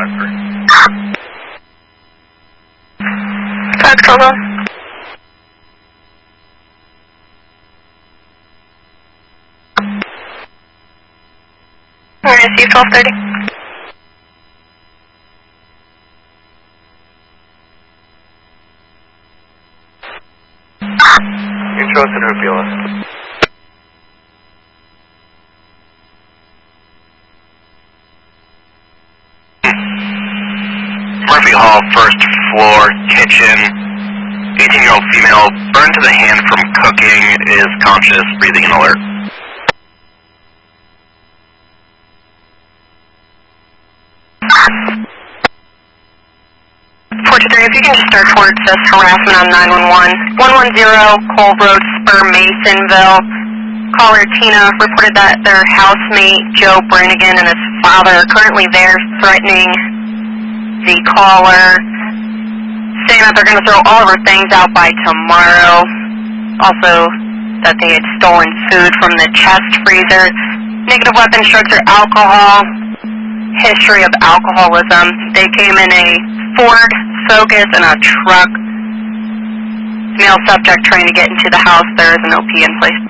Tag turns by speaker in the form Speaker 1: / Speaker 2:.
Speaker 1: Fax, hold on. Where is you, 1230?
Speaker 2: Intro Center BLS.
Speaker 3: Murphy Hall, first floor, kitchen. 18-year-old female, burned to the hand from cooking, is conscious, breathing, and alert.
Speaker 1: If you can just start towards this harassment on 911. 110 Cole Road, Spur, Masonville. Caller Tina reported that their housemate, Joe Brannigan, and his father are currently there threatening the caller, saying that they're going to throw all of her things out by tomorrow. Also, that they had stolen food from the chest freezer. Negative weapon strikes or alcohol. History of alcoholism. They came in a Ford Focus and a truck. Male subject trying to get into the house. There is an OP in place.